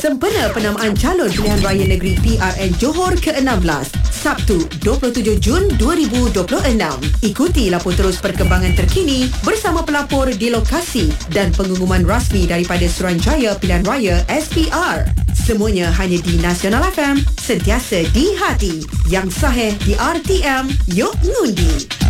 Sempena penamaan calon pilihan raya negeri PRN Johor ke-16, Sabtu 27 Jun 2026. Ikuti lapor terus perkembangan terkini bersama pelapor di lokasi dan pengumuman rasmi daripada Suruhanjaya Pilihan Raya SPR. Semuanya hanya di Nasional FM, sentiasa di hati. Yang sahih di RTM, yuk ngundi.